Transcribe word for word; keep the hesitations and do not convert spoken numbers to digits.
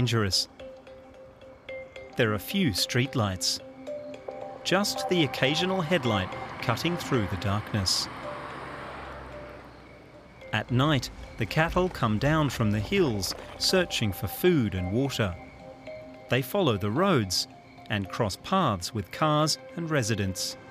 dangerous. There are few streetlights, just the occasional headlight cutting through the darkness. At night, the cattle come down from the hills searching for food and water. They follow the roads and cross paths with cars and residents.